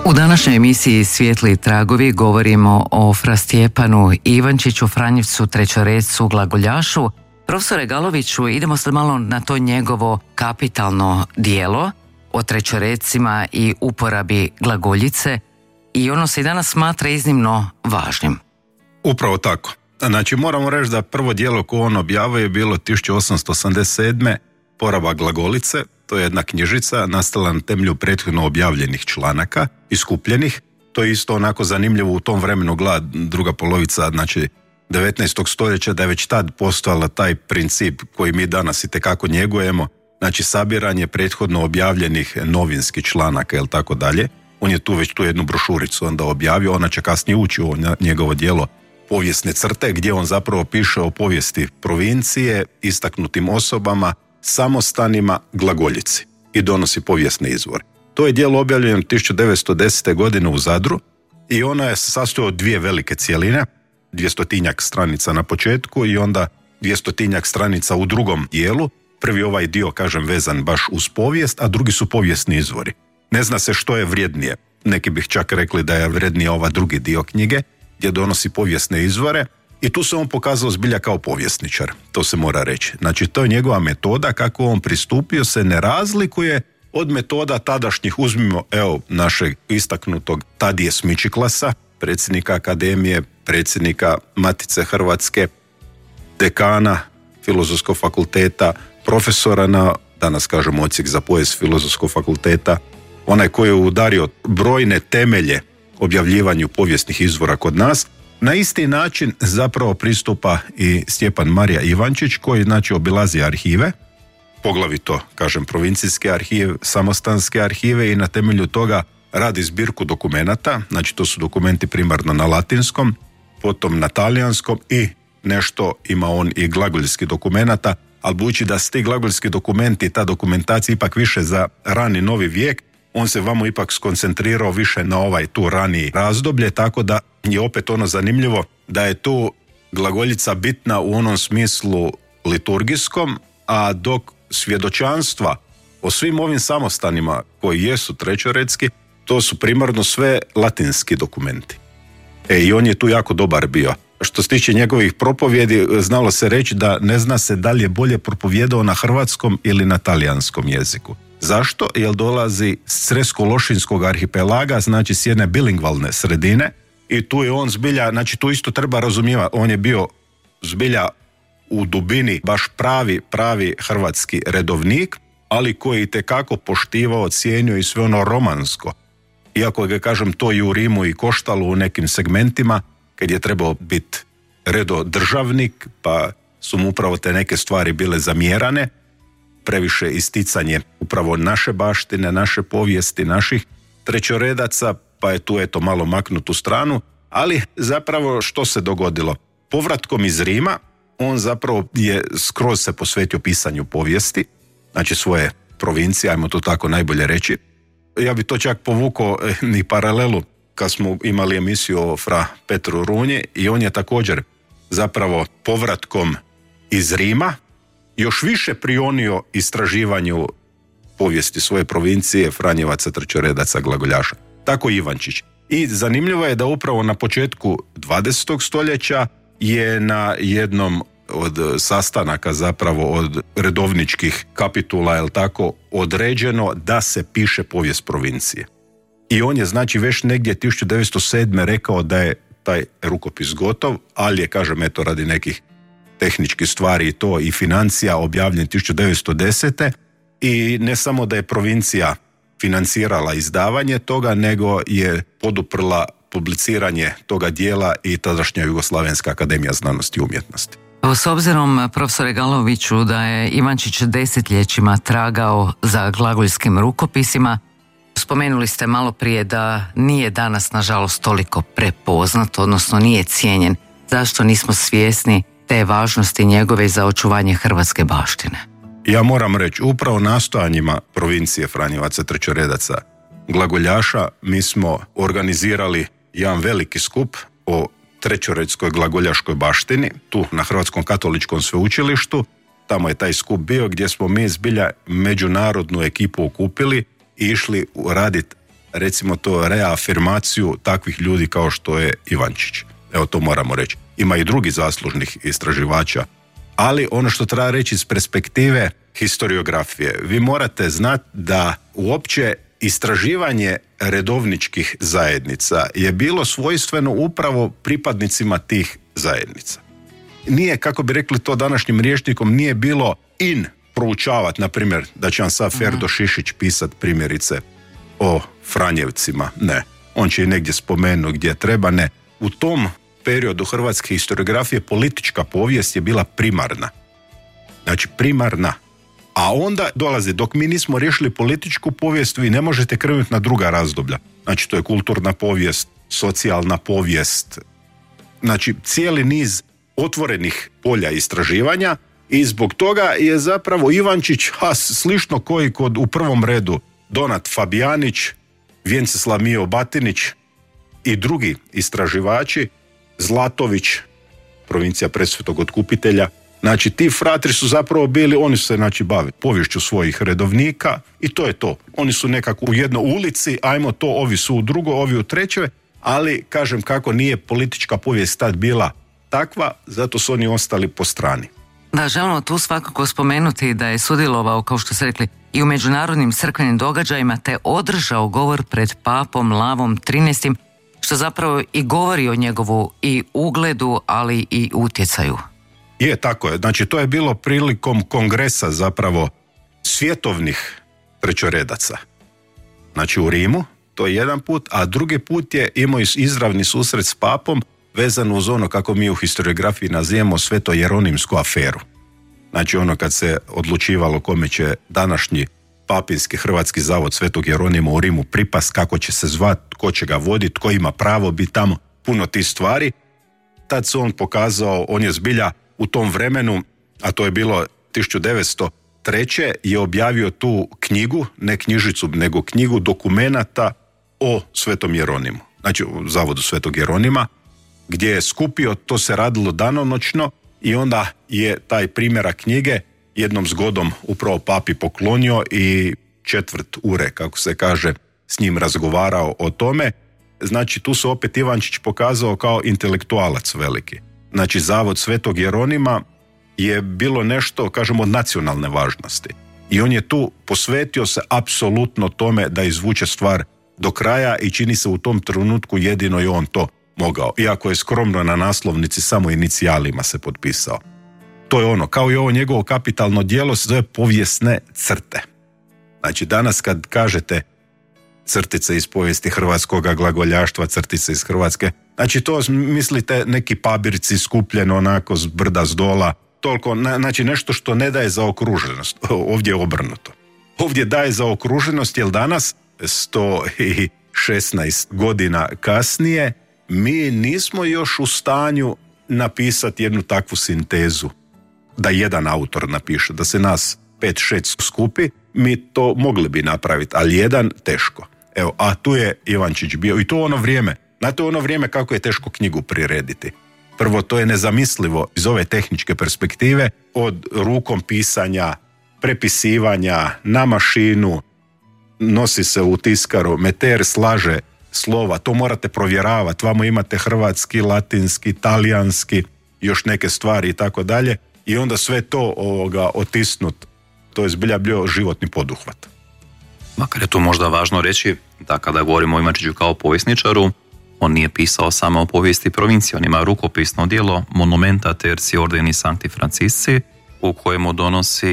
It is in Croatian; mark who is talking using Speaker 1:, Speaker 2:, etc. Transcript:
Speaker 1: U današnjoj emisiji Svijetli tragovi govorimo o fra Stjepanu Ivančiću, Franjevcu, trećoredcu, glagoljašu. Profesore Galoviću, idemo sad malo na to njegovo kapitalno djelo o trećoredcima i uporabi glagoljice i ono se i danas smatra iznimno važnim.
Speaker 2: Upravo tako. Znači, moramo reći da prvo djelo koje on objavio je bilo 1887. Poraba glagolice. To je jedna knjižica nastala na temelju prethodno objavljenih članaka, iskupljenih. To je isto onako zanimljivo u tom vremenu, druga polovica, znači 19. stoljeća, da je već tad postojala taj princip koji mi danas itekako njegujemo, znači sabiranje prethodno objavljenih novinskih članaka ili tako dalje. On je tu već tu jednu brošuricu onda objavio, ona će kasnije ući u njegovo djelo Povijesne crte, gdje on zapravo piše o povijesti provincije, istaknutim osobama, samostanima, glagoljici i donosi povijesne izvore. To je djelo objavljeno 1910. godine u Zadru i ona je sastoji od dvije velike cjeline, 200 stranica na početku i onda 200 stranica u drugom dijelu. Prvi ovaj dio, kažem, vezan baš uz povijest, a drugi su povijesni izvori. Ne zna se što je vrijednije. Neki bih čak rekli da je vrijednije ova drugi dio knjige, gdje donosi povijesne izvore i tu se on pokazao zbilja kao povjesničar. To se mora reći. Znači, to je njegova metoda, kako on pristupio, se ne razlikuje od metoda tadašnjih, uzmimo našeg istaknutog Tadije Smičiklasa, predsjednika akademije, predsjednika Matice Hrvatske, dekana Filozofskog fakulteta, profesora na, danas kažemo, odsjek za povijest Filozofskog fakulteta, onaj koji je udario brojne temelje objavljivanju povijesnih izvora kod nas. Na isti način zapravo pristupa i Stjepan Marija Ivančić, koji znači obilazi arhive, poglavito, kažem, provincijske arhive, samostanske arhive i na temelju toga radi zbirku dokumenata, znači to su dokumenti primarno na latinskom, potom na talijanskom i nešto ima on i glagoljskih dokumenata, ali budući da su ti glagoljski dokumenti, ta dokumentacija ipak više za rani novi vijek, on se vamo ipak skoncentrirao više na ovaj tu raniji razdoblje, tako da je opet ono zanimljivo da je tu glagoljica bitna u onom smislu liturgijskom, a dok svjedočanstva o svim ovim samostanima koji jesu trećoredski, to su primarno sve latinski dokumenti. I on je tu jako dobar bio. Što se tiče njegovih propovjedi, znalo se reći da ne zna se da li je bolje propovjedao na hrvatskom ili na talijanskom jeziku. Zašto? Jer dolazi s Cresko-Lošinskog arhipelaga, znači s jedne bilingvalne sredine i tu je on zbilja, znači tu isto treba razumijevati, on je bio zbilja u dubini baš pravi hrvatski redovnik, ali koji itekako poštivao, cijenio i sve ono romansko. Iako ga, kažem, to i u Rimu i koštalo u nekim segmentima, kad je trebao biti redodržavnik, pa su mu upravo te neke stvari bile zamjerane, previše isticanje upravo naše baštine, naše povijesti, naših trećoredaca, pa je tu eto malo maknut u stranu, ali zapravo što se dogodilo? Povratkom iz Rima, on zapravo je skroz se posvetio pisanju povijesti, znači svoje provincije, ajmo to tako najbolje reći. Ja bi to čak povukao i paralelu kad smo imali emisiju o fra Petru Runji i on je također zapravo povratkom iz Rima još više prionio istraživanju povijesti svoje provincije, Franjevaca, trećoredaca, glagoljaša. Tako Ivančić. I zanimljivo je da upravo na početku 20. stoljeća je na jednom od sastanaka, zapravo od redovničkih kapitula, jel tako, određeno da se piše povijest provincije. I on je znači već negdje 1907. rekao da je taj rukopis gotov, ali je, kažem, eto radi nekih tehničkih stvari i to i financija objavljen 1910. I ne samo da je provincija financirala izdavanje toga, nego je poduprla publiciranje toga dijela i tadašnja Jugoslavenska akademija znanosti i umjetnosti.
Speaker 1: S obzirom, profesore Galoviću, da je Ivančić desetljećima tragao za glagoljskim rukopisima, spomenuli ste malo prije da nije danas, nažalost, toliko prepoznat, odnosno nije cijenjen. Zašto nismo svjesni te važnosti njegove za očuvanje hrvatske baštine?
Speaker 2: Ja moram reći, upravo nastojanjima provincije Franjevaca, trećoredaca, glagoljaša, mi smo organizirali jedan veliki skup o trećoredskoj glagoljaškoj baštini, tu na Hrvatskom katoličkom sveučilištu. Tamo je taj skup bio gdje smo mi zbilja međunarodnu ekipu okupili i išli raditi recimo to reafirmaciju takvih ljudi kao što je Ivančić. Evo, to moramo reći. Ima i drugih zaslužnih istraživača, ali ono što treba reći iz perspektive historiografije, vi morate znati da uopće istraživanje redovničkih zajednica je bilo svojstveno upravo pripadnicima tih zajednica. Nije, kako bi rekli to današnjim rječnikom, nije bilo in proučavati, na primjer, da će vam sad Ferdo Šišić pisati primjerice o Franjevcima. Ne. On će i negdje spomenuti gdje treba. Ne. U tom periodu hrvatske historiografije politička povijest je bila primarna. Znači primarna. A onda dolazi, dok mi nismo riješili političku povijest, vi ne možete krenuti na druga razdoblja. Znači to je kulturna povijest, socijalna povijest. Znači cijeli niz otvorenih polja istraživanja i zbog toga je zapravo Ivančić, slično koji kod u prvom redu Donat Fabijanić, Vjenceslav Mijo Batinić i drugi istraživači, Zlatović, provincija Presvetog Otkupitelja. Znači ti fratri su zapravo bili, oni su se bavili poviješću svojih redovnika i to je to. Oni su nekako u jednoj ulici, ajmo to, ovi su u drugo, ovi u trećoj, ali kažem kako nije politička povijest tad bila takva, zato su oni ostali po strani.
Speaker 1: Da, želimo tu svakako spomenuti da je sudjelovao, kao što ste rekli, i u međunarodnim crkvenim događajima, te održao govor pred papom Lavom XIII, što zapravo i govori o njegovu i ugledu, ali i utjecaju.
Speaker 2: Je, tako je. Znači, to je bilo prilikom kongresa zapravo svjetovnih trećoredaca. Znači, u Rimu, to je jedan put, a drugi put je imao izravni susret s papom vezano uz ono, kako mi u historiografiji nazivamo, Sveto-jeronimsku aferu. Znači, ono kad se odlučivalo kome će današnji papinski Hrvatski zavod Svetog Jeronima u Rimu pripast, kako će se zvati, tko će ga voditi, tko ima pravo biti tamo, puno tih stvari. Tad se on pokazao, on je zbilja u tom vremenu, a to je bilo 1903. je objavio tu knjigu, ne knjižicu, nego knjigu dokumenata o Svetom Jeronimu. Znači, u zavodu Svetog Jeronima, gdje je skupio, to se radilo danonoćno i onda je taj primjerak knjige jednom zgodom upravo papi poklonio i 1/4 ure, kako se kaže, s njim razgovarao o tome. Znači, tu se opet Ivančić pokazao kao intelektualac veliki. Znači, zavod Svetog Jeronima je bilo nešto, kažemo, od nacionalne važnosti. I on je tu posvetio se apsolutno tome da izvuče stvar do kraja i čini se u tom trenutku jedino je on to mogao. Iako je skromno na naslovnici samo inicijalima se potpisao. To je ono, kao i ovo njegovo kapitalno djelo se zove Povijesne crte. Znači, danas kad kažete crtice iz povijesti hrvatskoga glagoljaštva, crtice iz Hrvatske, znači to mislite neki pabirci skupljeno onako s brda s dola, toliko, znači nešto što ne daje zaokruženost. Ovdje je obrnuto. Ovdje daje zaokruženost jer danas, 116 godina kasnije, mi nismo još u stanju napisati jednu takvu sintezu da jedan autor napiše, da se nas 5-6 skupi, mi to mogli bi napraviti, ali jedan teško. Evo, a tu je Ivančić bio i to ono vrijeme. Znate, ono vrijeme kako je teško knjigu prirediti. Prvo, to je nezamislivo iz ove tehničke perspektive, od rukom pisanja, prepisivanja na mašinu, nosi se u tiskaru, meter slaže slova, to morate provjeravati, vamo imate hrvatski, latinski, talijanski, još neke stvari i tako dalje, i onda sve to otisnut, to je zbilja bio životni poduhvat.
Speaker 3: Makar je tu možda važno reći da kada govorimo o Ivančiću kao povjesničaru, on nije pisao samo o povijesti provincije, on ima rukopisno djelo Monumenta Tertii Ordini Sancti Francisci, u kojemu donosi